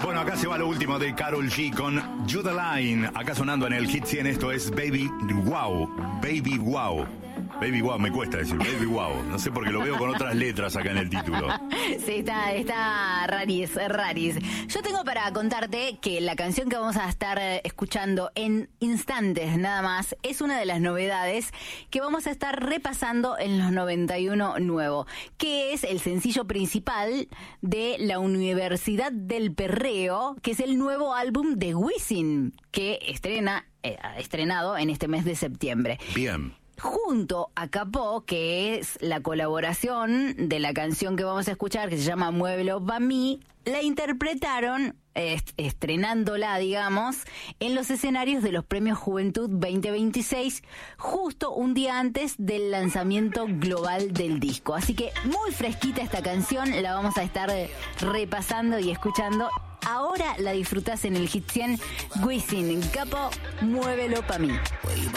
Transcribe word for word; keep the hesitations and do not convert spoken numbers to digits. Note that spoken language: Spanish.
Bueno, acá se va lo último de Karol G con Judah Line. Acá sonando en el Hit cien, esto es Baby Wow. Baby Wow. Baby Wow, me cuesta decir Baby Wow. No sé porque lo veo con otras letras acá en el título. Sí, está, está raris, raris. Yo tengo para contarte que la canción que vamos a estar escuchando en instantes nada más es una de las novedades que vamos a estar repasando en los noventa y uno nuevo, que es el sencillo principal de La Universidad del Perreo, que es el nuevo álbum de Wisin, que estrena, eh, estrenado en este mes de septiembre. Bien. Junto a Capó, que es la colaboración de la canción que vamos a escuchar, que se llama Muévelo pa' mí, la interpretaron, est- estrenándola, digamos, en los escenarios de los Premios Juventud veinte veintiséis, justo un día antes del lanzamiento global del disco. Así que muy fresquita esta canción, la vamos a estar repasando y escuchando. Ahora la disfrutás en el Hit cien, Wisin, Capo, Muévelo pa' mí.